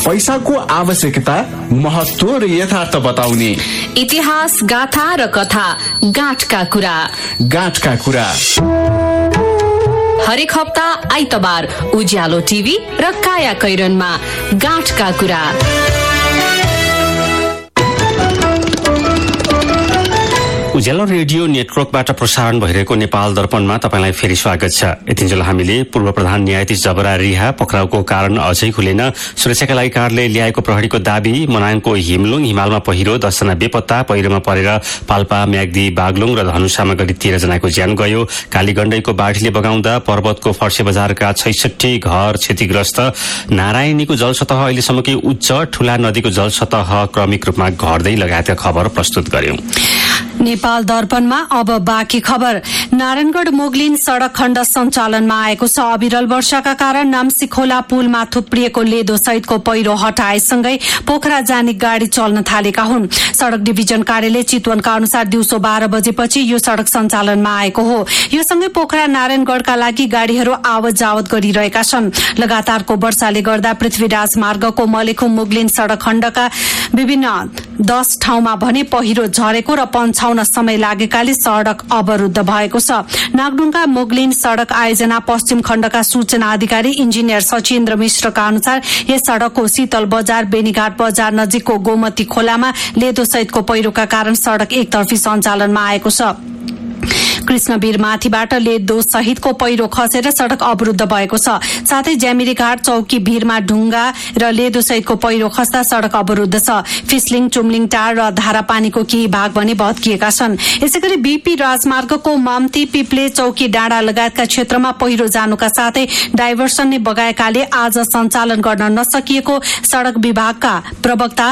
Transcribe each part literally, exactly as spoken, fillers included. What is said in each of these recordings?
पैसाको आवश्यकता, महत्व र यथार्थ बताउने, इतिहास, गाथा र कथा, गाँठका कुरा गाँठका कुरा हरेक हप्ता आइतबार उज्यालो टिभी र काया कैरनमा गाँठका कुरा। उज्यालो रेडियो नेटवर्कबाट प्रसारण भइरहेको नेपाल दर्पणमा तपाईंलाई फेरि स्वागत छ। यतिन्जेल हामीले पूर्व प्रधान न्यायाधीश जबरा रिहा पक्राउको कारण अझै खुलेन, सुरक्षाका लागि कारले ल्याएको प्रहरीको दाबी, मनाङको हिमलुङ हिमालमा पहिरो, दसजना बेपत्ता, पहिरोमा परेर पाल्पा, म्याग्दी, बागलुङ र धनुषामा गरी तेह्र जनाको ज्यान गयो, कालीगण्डईको बाढीले बगाउँदा पर्वतको फर्से बजारका छैसठी घर क्षतिग्रस्त, नारायणीको जलसतह अहिलेसम्मकै उच्च, ठूला नदीको जलसतह क्रमिक रूपमा घट्दै लगायतका खबर प्रस्तुत गर्यौं। नेपाल दर्पणमा अब बाँकी खबर। नारायणगढ़ मोगलिन सड़क खण्ड सञ्चालनमा आएको छ। अविरल वर्षाका कारण नाम्सी खोला पुलमा थुप्रिएको लेदो सहितको पहिरो हटाएसँगै पोखरा जाने गाड़ी चल्न थालेका हुन्। सड़क डिभिजन कार्यालय चितवनका अनुसार दिउँसो बाह्र बजेपछि यो सड़क सञ्चालनमा आएको हो। यो सँगै पोखरा नारायणगढ़का लागि गाड़ीहरू आवत जावत गरिरहेका छन्। लगातारको वर्षाले गर्दा पृथ्वीराज मार्गको मलेखु मोगलिन सड़क खण्डका विभिन्न दश ठाउँमा भने पहिरो झरेको र पन्छाउन समय लागेकाले सड़क अवरुद्ध भएको छ। नागडुङका मोगलिन सड़क आयोजना पश्चिम खण्डका सूचना अधिकारी इन्जिनियर सचिन्द्र मिश्रका अनुसार यस सड़कको शीतल बजार बेनीघाट बजार नजिकको गोमती खोलामा लेदो सहितको पहिरोका कारण सड़क एकतर्फी सञ्चालनमा आएको छ। कृष्णवीर माथिबाट लेदो सहितको पहिरो खसेर सड़क अवरुद्ध भएको छ। साथै ज्यामिरीघाट चौकी भीरमा ढुङ्गा र लेदो सहितको पहिरो खस्दा सड़क अवरुद्ध छ। फिसलिङ, चुम्लिङ टार र धारापानीको केही भाग भने भत्किएका छन्। यसैगरी बीपी राजमार्गको माम्ती, पिप्ले, चौकी डाँडा लगायतका क्षेत्रमा पहिरो जानुका साथै डाइभर्सन नै बगाएकाले आज सञ्चालन गर्न नसकिएको सड़क विभागका प्रवक्ता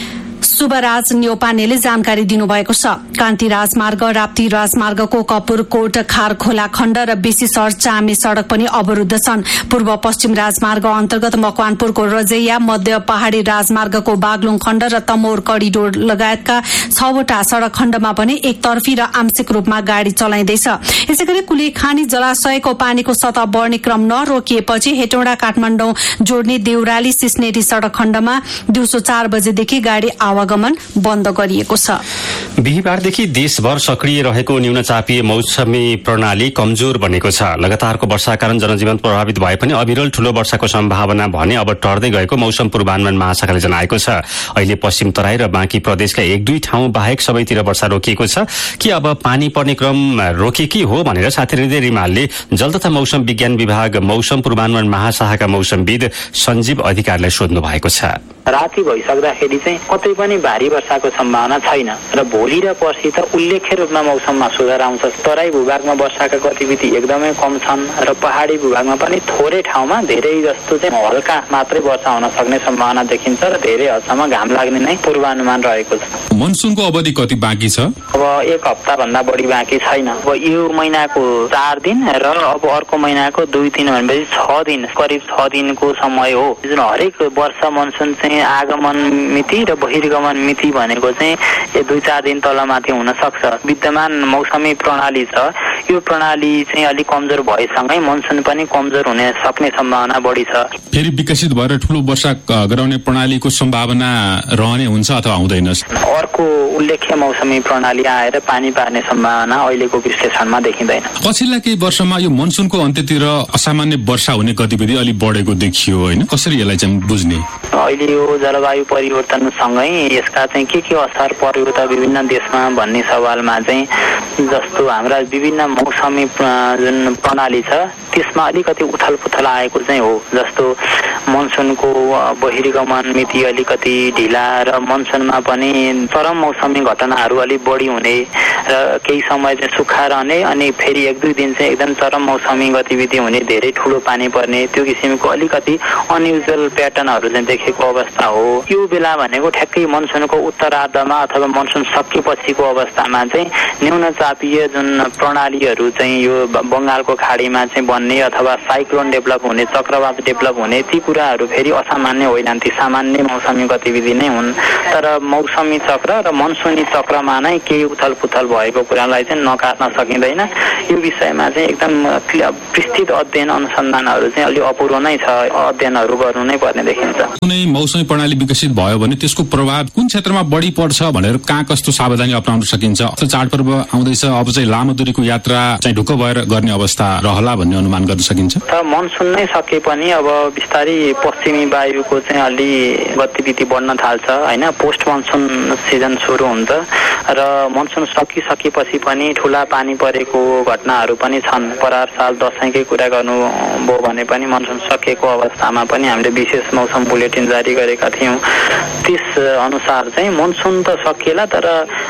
शुभराज न्यौपानेले जानकारी दिनुभएको छ। कान्ति राजमार्ग, राप्ती राजमार्गको कपुरकोट खारखोला खण्ड र बेसी सर चामे सड़क पनि अवरुद्ध छन्। पूर्व पश्चिम राजमार्ग अन्तर्गत मकवानपुरको रजैया, मध्य पहाड़ी राजमार्गको बागलुङ खण्ड र तमोर करिडोर लगायतका छवटा सड़क खण्डमा पनि एकतर्फी र आंशिक रूपमा गाड़ी चलाइँदैछ। यसैगरी कुलेखानी जलाशयको पानीको सतह बढ्ने क्रम नरोकिएपछि हेटौँडा काठमाडौँ जोड्ने देउराली सिस्नेरी सड़क खण्डमा दिउँसो चार बजेदेखि गाड़ी आवागमन बन्द गरिएको छ। बिहीबारदेखि देशभर सक्रिय रहेको न्यूनचापीय मौसमी प्रणाली कमजोर बनेको छ। लगातारको वर्षाका कारण जनजीवन प्रभावित भए पनि अविरल ठूलो वर्षाको सम्भावना भने अब टर्दै गएको मौसम पूर्वानुमान महाशाखाले जनाएको छ। अहिले पश्चिम तराई र बाँकी प्रदेशका एक दुई ठाउँ बाहेक सबैतिर वर्षा रोकिएको छ। कि अब पानी पर्ने क्रम रोकेकी हो भनेर साथी हृदय रिमालले जल तथा मौसम विज्ञान विभाग मौसम पूर्वानुमान महाशाखाका मौसमविद सञ्जीव अधिकारीलाई सोध्नु भएको छ। राति भइसक्दाखेरि चाहिँ कतै पनि भारी वर्षाको सम्भावना छैन र भोलि र पर्सि त उल्लेख्य रूपमा मौसममा सुधार आउँछ। तराई भूभागमा वर्षाका गतिविधि एकदमै कम छन् र पहाडी भूभागमा पनि थोरै ठाउँमा धेरै जस्तो चाहिँ हल्का मात्रै वर्षा हुन सक्ने सम्भावना देखिन्छ र धेरै हदसम्म घाम लाग्ने नै पूर्वानुमान रहेको छ। मनसुनको अवधि कति बाँकी छ? अब एक हप्ता भन्दा बढी बाँकी छैन। अब यो महिनाको चार दिन र अब अर्को महिनाको दुई दिन भनेपछि छ दिन, करिब छ दिनको समय हो। जुन हरेक वर्ष मनसुन चाहिँ आगमन मिति र बहिर्गमन मिति भनेको चाहिँ यो दुई चार दिन तलमाथि हुन सक्छ। विद्यमान मौसमी प्रणाली छ, यो प्रणाली चाहिँ अलिक कमजोर भएसँगै मनसुन पनि कमजोर हुन सक्ने सम्भावना बढी छ। फेरि विकसित भएर ठूलो वर्षा गराउने प्रणालीको सम्भावना रहने हुन्छ अथवा हुँदैन? अर्को उल्लेख्य मौसमी प्रणाली आएर पानी पार्ने सम्भावना अहिलेको विश्लेषणमा देखिँदैन। पछिल्ला केही वर्षमा यो मनसुनको अन्त्यतिर असामान्य वर्षा हुने गतिविधि अलि बढेको देखियो होइन? कसरी यसलाई चाहिँ बुझ्ने? अहिले यो जलवायु परिवर्तनसँगै यसका चाहिँ के के असर पर्यो त विभिन्न देशमा भन्ने सवालमा चाहिँ जस्तो हाम्रा विभिन्न मौसमी जुन प्रणाली छ त्यसमा अलिकति उथल पुथल आएको चाहिँ हो। जस्तो मनसुनको बहिर्गमन मिति अलिकति ढिला र मनसुनमा पनि चरम मौसमी घटनाहरू अलिक बढी हुने र केही समय चाहिँ सुक्खा रहने अनि फेरि एक दुई दिन चाहिँ एकदम चरम मौसमी गतिविधि हुने, धेरै ठुलो पानी पर्ने, त्यो किसिमको अलिकति अनयुजुअल प्याटर्नहरू चाहिँ देखेको अवस्था हो। यो बेला भनेको ठ्याक्कै मनसुनको उत्तरार्धमा अथवा मनसुन सकिएपछिको अवस्थामा चाहिँ न्यूनचापीय जुन प्रणालीहरू चाहिँ यो बंगालको खाडीमा चाहिँ बन्ने अथवा साइक्लोन डेभलप हुने, चक्रवात डेभलप हुने, ती कुराहरू फेरि असामान्य होइनन्, ती सामान्य मौसमी गतिविधि नै हुन्। तर मौसमी चक्र र मनसुनी चक्रमा नै केही उथल पुथल भएको कुरालाई चाहिँ नकाट्न सकिँदैन। यो विषयमा चाहिँ एकदम विस्तृत अध्ययन अनुसन्धानहरू चाहिँ अलि अपूर्व नै छ, अध्ययनहरू गर्नु नै पर्ने देखिन्छ। कुनै मौसमी प्रणाली विकसित भयो भने त्यसको प्रभाव कुन क्षेत्रमा बढी पर्छ भनेर कहाँ कस्तो सावधानी अपनाउन सकिन्छ? चाडपर्व आउँदैछ, अब चाहिँ लामो दूरीको यात्रा चाहिँ ढुक्क भएर गर्ने अवस्था रहला भन्ने अनुमान गर्न सकिन्छ। त मनसुन नै सके पनि अब बिस्तारै पश्चिमी वायुको चाहिँ अलि गतिविधि बढ्न थाल्छ हैन। पोस्ट मनसुन सिजन सुरु हुन्छ र मनसुन सकिसकेपछि पनि ठुला पानी परेको घटनाहरू पनि छन्। परार साल दशैंकै कुरा गर्नु भयो भने पनि मनसुन सकेको अवस्थामा पनि हामीले विशेष मौसम बुलेटिन जारी गरेका थियौं। त्यस अनुसार चाहिँ मनसुन त सकिएला, तर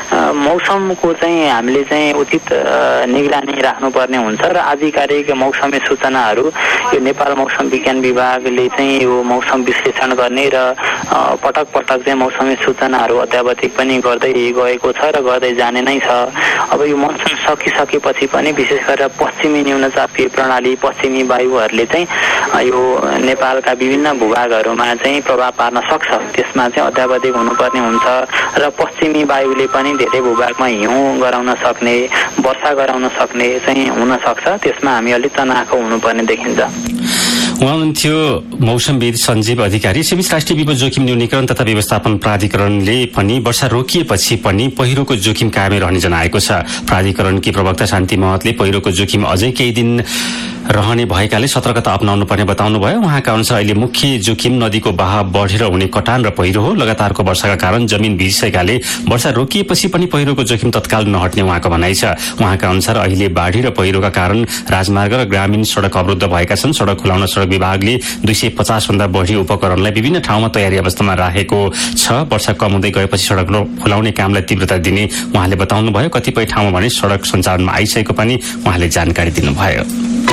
मौसमको चाहिँ हामीले चाहिँ उचित निगरानी राख्नुपर्ने हुन्छ र आधिकारिक मौसमी सूचनाहरू यो नेपाल मौसम विज्ञान विभागले चाहिँ यो मौसम विश्लेषण गर्ने र पटक पटक चाहिँ मौसमी सूचनाहरू अद्यावधिक पनि गर्दै गएको छ र गर्दै जाने नै छ। अब यो मनसुन सकिसकेपछि पनि विशेष गरेर पश्चिमी न्यूनचापीय प्रणाली, पश्चिमी वायुहरूले चाहिँ यो नेपालका विभिन्न भूभागहरूमा चाहिँ प्रभाव पार्न सक्छ। त्यसमा चाहिँ अद्यावधिक हुनुपर्ने हुन्छ र पश्चिमी वायुले पनि धेरै भूभागमा हिउँ गराउन सक्ने, वर्षा गराउन सक्ने चाहिँ हुन सक्छ। त्यसमा हामी अलिक तनाखो हुनुपर्ने देखिन्छ। उहाँ हुनुहुन्थ्यो मौसमविद सञ्जीव अधिकारी। सीमित राष्ट्रिय विपद जोखिम न्यूनीकरण तथा व्यवस्थापन प्राधिकरणले पनि वर्षा रोकिएपछि पनि पहिरोको जोखिम कायमै रहने जनाएको छ। प्राधिकरणकी प्रवक्ता शान्ति महतले पहिरोको जोखिम अझै केही दिन रहने भएकाले सतर्कता अपनाउनु पर्ने बताउनु भयो। उहाँका अनुसार अहिले मुख्य जोखिम नदीको बहाव बढेर हुने कटान र पहिरो हो। लगातारको वर्षाका कारण जमिन भिजिसकेकाले वर्षा रोकिएपछि पनि पहिरोको जोखिम तत्काल नहट्ने उहाँको भनाइ छ। उहाँका अनुसार अहिले बाढी र पहिरोका कारण राजमार्ग र ग्रामीण सड़क अवरुद्ध भएका छन्। सड़क खुलाउन सड़क विभागले दुई सय पचास भन्दा बढ़ी उपकरणलाई विभिन्न ठाउँमा तयारी अवस्थामा राखेको छ। वर्षा कम हुँदै गएपछि सड़क खुलाउने कामलाई तीव्रता दिने उहाँले बताउनु भयो। कतिपय ठाउँमा भने सड़क सञ्चालनमा आइसकेको पनि उहाँले जानकारी दिनुभयो।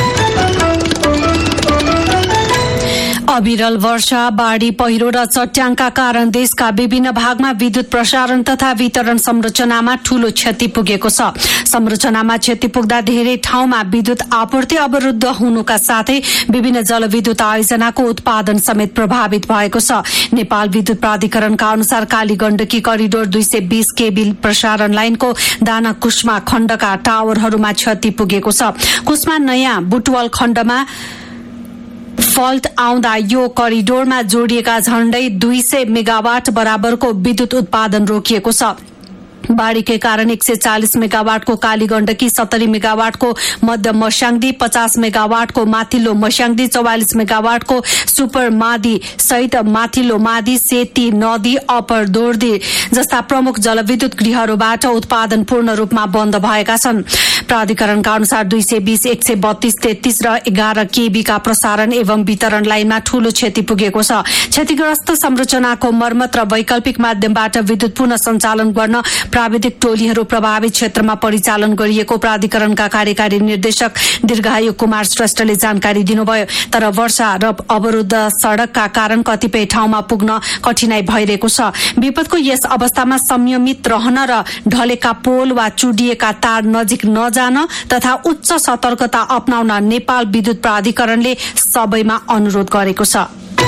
अविरल वर्षा, बाढ़ी, पहिरो र चट्याङका कारण देशका विभिन्न भागमा विद्युत प्रसारण तथा वितरण संरचनामा ठूलो क्षति पुगेको छ। संरचनामा क्षति पुग्दा धेरै ठाउँमा विद्युत आपूर्ति अवरुद्ध हुनुका साथै विभिन्न जलविद्युत आयोजनाको उत्पादन समेत प्रभावित भएको छ। नेपाल विद्युत प्राधिकरणका अनुसार काली गण्डकी करिडोर दुई सय बीस केबी प्रसारण लाइनको दाना कुस्मा खण्डका टावरहरूमा क्षति पुगेको छ। कुस्मा नयाँ बुटवल खण्डमा फल्ट आउँदा यो करिडोरमा जोडिएका झण्डै दुई सय मेगावाट बराबरको विद्युत उत्पादन रोकिएको छ। बाढ़ीकै कारण एक सय चालिस मेगावाटको काली गण्डकी, सत्तरी मेगावाटको मध्य मस्याङदी, पचास मेगावाटको माथिल्लो मस्याङदी, चौवालिस मेगावाटको सुपर मादी सहित माथिल्लो मादी, सेती, नदी, अप्पर दोर्दी जस्ता प्रमुख जलविद्युत गृहहरूबाट उत्पादन पूर्ण रूपमा बन्द भएका छन्। प्राधिकरणका अनुसार दुई सय बीस, एक सय बत्तीस, तेत्तीस र एघार केबीका प्रसारण एवं वितरण लाइनमा ठूलो क्षति पुगेको छ। क्षतिग्रस्त संरचनाको मर्मत र वैकल्पिक माध्यमबाट विद्युत पुनः सञ्चालन गर्न प्राविधिक टोलीहरू प्रभावित क्षेत्रमा परिचालन गरिएको प्राधिकरणका कार्यकारी निर्देशक दीर्घायु कुमार श्रेष्ठले जानकारी दिनुभयो। तर वर्षा र अवरुद्ध सड़कका कारण कतिपय ठाउँमा पुग्न कठिनाई भइरहेको छ। विपदको यस अवस्थामा संयमित रहन र ढलेका पोल वा चुडिएका तार नजिक नजान तथा उच्च सतर्कता अपनाउन नेपाल विद्युत प्राधिकरणले सबैमा अनुरोध गरेको छ।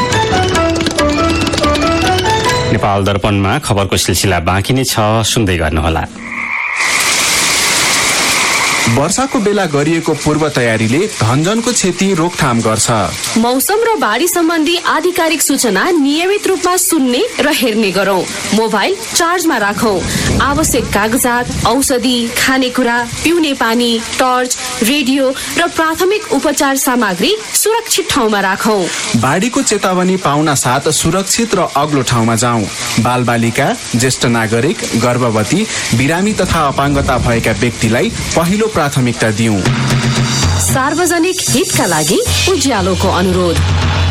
नेपाल दर्पणमा खबरको सिलसिला बाँकी नै छ, सुन्दै गर्नुहोला। वर्षाको बेला गरिएको पूर्व तयारीले धनजनको क्षति रोकथाम गर्छ। मौसम र बाढी सम्बन्धी आधिकारिक सूचना नियमित रूपमा सुन्ने र हेर्ने गरौं। मोबाइल चार्जमा राखौं। आवश्यक कागजात, औषधि, खानेकुरा, पिउने पानी, टर्च, रेडियो र प्राथमिक उपचार सामग्री सुरक्षित ठाउँमा राखौं। बाढीको चेतावनी पाउन साथ सुरक्षित र अग्लो ठाउँमा जाउँ। बालबालिका, ज्येष्ठ नागरिक, गर्भवती, बिरामी तथा अपाङ्गता भएका व्यक्तिलाई पहिलो प्राथमिकता दिउँ। सार्वजनिक हितका लागि उज्यालोको अनुरोध।